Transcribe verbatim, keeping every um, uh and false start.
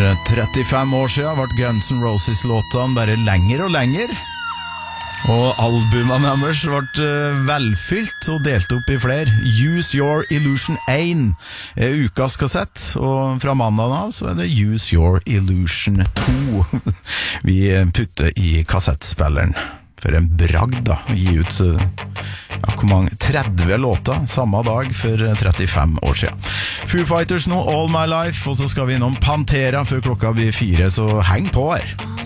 trettifem år siden ble Guns N' Roses-låtene bare lenger og lenger. Og albumene deres ble velfylt og delt opp i flere. Use Your Illusion én er ukas kassett, og fra mandagen av så er det Use Your Illusion to vi putter i kassettspilleren. For en bragd da, å gi ut ja, hvor mange, tretti låter samme dag for trettifem år siden. Foo Fighters nå, All My Life, og så skal vi innom Pantera før klokka blir fire, så heng på her.